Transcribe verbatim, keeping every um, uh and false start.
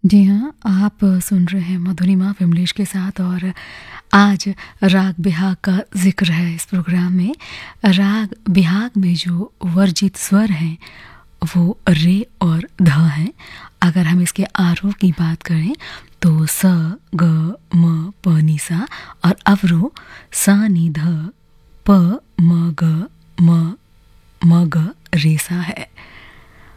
जी हाँ, आप सुन रहे हैं मधुरिमा विमलेश के साथ और आज राग बिहाग का ज़िक्र है इस प्रोग्राम में। राग बिहाग में जो वर्जित स्वर हैं वो रे और ध हैं। अगर हम इसके आरोह की बात करें तो स, ग, म, प, नि, सा और अवरोह सा, नि, ध, प, म, ग, म, म, ग, रे, सा है।